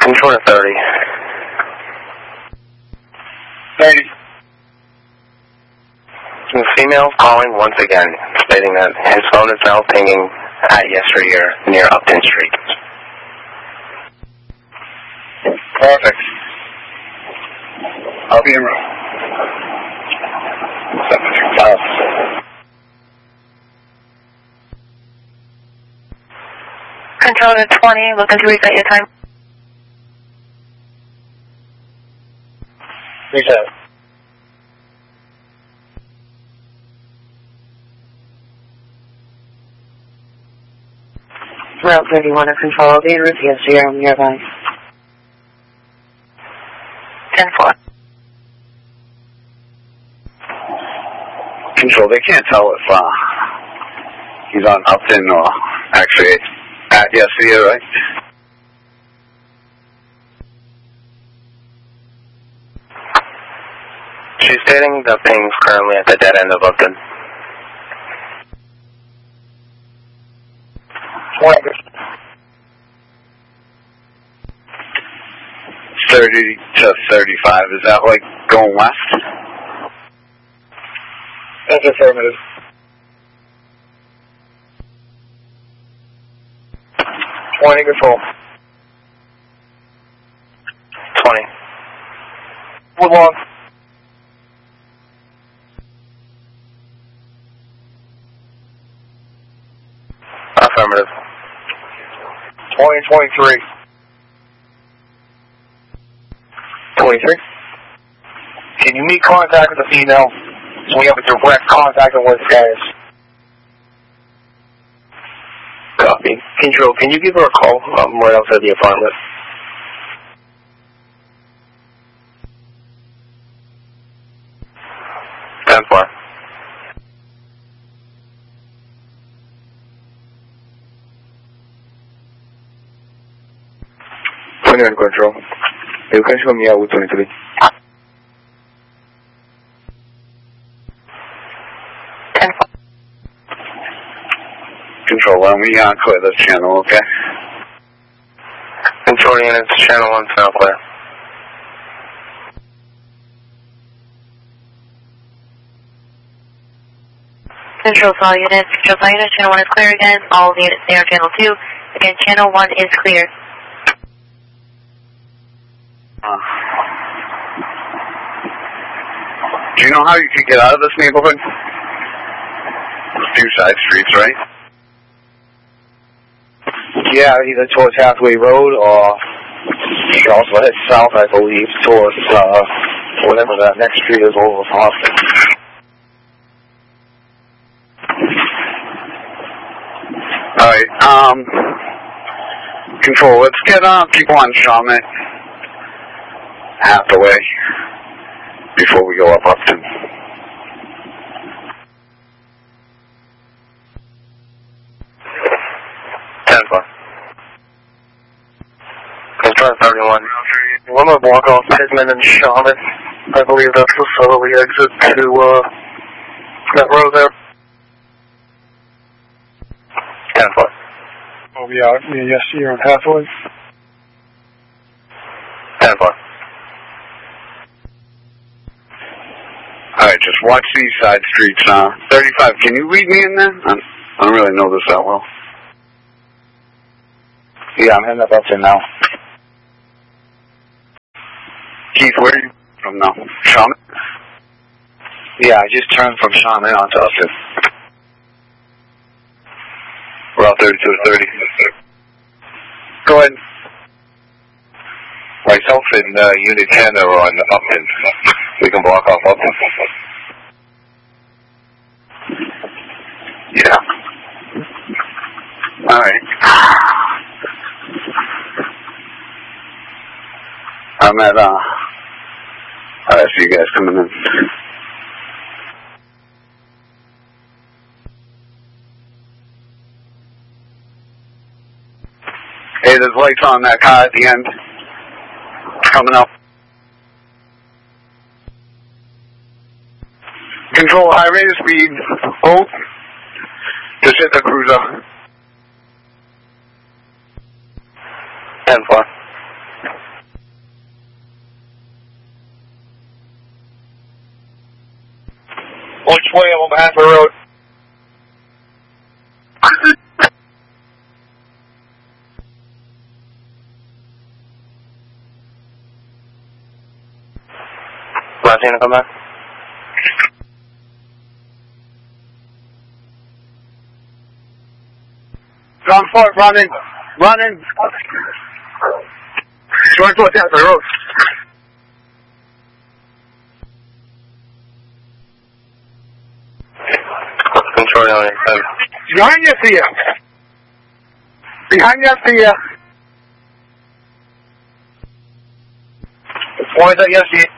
Control to 30. 30. The female calling once again, stating that his phone is now pinging at yesteryear near Upton Street. Perfect. I'll be in room. Control to 20, looking to reset your time. Reset. Route 31 to Control, the en route to SGR nearby. 10-4. Control, they can't tell if he's on Upton or actually at yesterday, right? She's stating the ping's currently at the dead end of Upton. 30 to 35, is that like going west? That's affirmative. 20 control. 20. Woodlawn. Affirmative. 23. 23. Can you make contact with the female so we have a direct contact on where this guy is? Copy. Control, can you give her a call right outside the apartment? Ten four. Control. You can show me out with 23. Control, let me clear this channel, okay? Control units, channel 1, now clear. Control to all units, channel 1 is clear again. All the units stay on channel 2. Again, channel 1 is clear. Do you know how you can get out of this neighborhood? A few side streets, right? Yeah, either towards Hathaway Road or you can also head south, I believe, towards whatever that next street is over Austin. Alright, Control, let's get people on Shawmut Hathaway before we go up Upton. Control 31. One more block off Pittman and Shawmut. I believe that's the southerly exit to that road there. 10-4. Oh, yeah, yes, you're on Hathaway. 10-4. Alright, just watch these side streets. 35, can you read me in there? I don't really know this that well. Yeah, I'm heading up Upton now. Keith, where are you from now? Shawmut? Yeah, I just turned from Shawmut onto Upton. Route 32 to 30. Go ahead. Myself and Unit 10 are on Upton. We can block off Upton. Yeah. Alright. I'm at, I see you guys coming in. Hey, there's lights on that car at the end. Coming up. Control high rate of speed. Hold. Just hit the cruiser. 10-4. on behalf of the road. Montana, come back. Ground 4, running. 212 下水 road. Control on 7. Behind you, see ya. Point at you, see ya.